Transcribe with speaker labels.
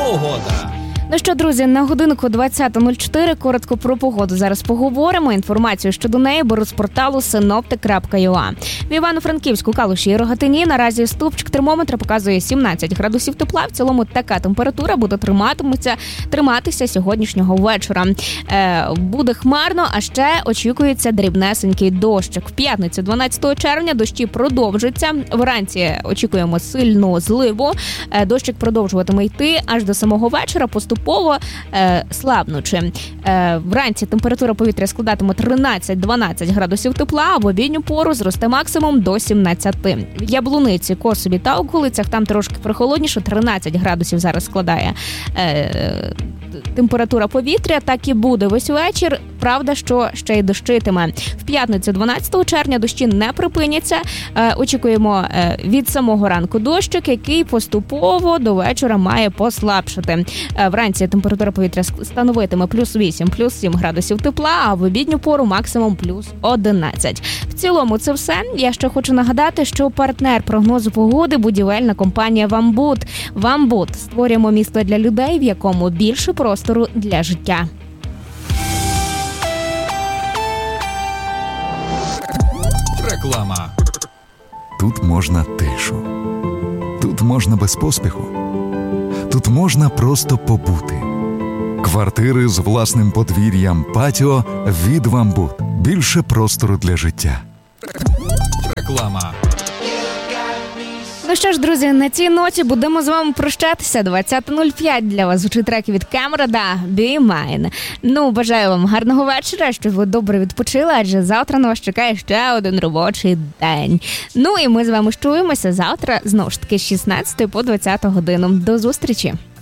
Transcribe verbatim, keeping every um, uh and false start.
Speaker 1: Погода.
Speaker 2: Ну що, друзі, на годинку двадцята нуль чотири коротко про погоду зараз поговоримо. Інформацію щодо неї беру з порталу синоптик крапка ю а. В Івано-Франківську, Калуші і Рогатині наразі стовпчик термометра показує сімнадцять градусів тепла. В цілому така температура буде триматиметься, триматися сьогоднішнього вечора. Е, буде хмарно, а ще очікується дрібнесенький дощик. В п'ятницю, дванадцятого червня, дощі продовжаться. Вранці очікуємо сильну зливу. Е, дощик продовжуватиме йти аж до самого вечора, поступово Поступово е, слабнучи. Е, вранці температура повітря складатиме тринадцять-дванадцять градусів тепла, а в обідню пору зросте максимум до сімнадцяти. В Яблуниці, Косові та околицях там трошки прохолодніше, тринадцять градусів зараз складає е, температура повітря. Так і буде весь вечір. Правда, що ще й дощитиме. В п'ятницю, дванадцятого червня, дощі не припиняться. Е, очікуємо е, від самого ранку дощик, який поступово до вечора має послабшати. Е, вранці температура повітря становитиме плюс вісім, плюс сім градусів тепла, а в обідню пору максимум плюс одинадцять. В цілому це все. Я ще хочу нагадати, що партнер прогнозу погоди – будівельна компанія «Вамбут». «Вамбут» – створюємо місто для людей, в якому більше простору для життя.
Speaker 1: Реклама.
Speaker 3: Тут можна тишу. Тут можна без поспіху. Тут можна просто побути. Квартири з власним подвір'ям, патіо від «Вамбут». Більше простору для життя.
Speaker 1: Реклама.
Speaker 2: Ну що ж, друзі, на цій ноті будемо з вами прощатися. двадцята нуль п'ять для вас звучить трек від Камерода «Be Mine». Ну, бажаю вам гарного вечора, щоб ви добре відпочили, адже завтра на вас чекає ще один робочий день. Ну і ми з вами чуємося завтра, знову ж таки, з шістнадцятої по двадцяту годину. До зустрічі!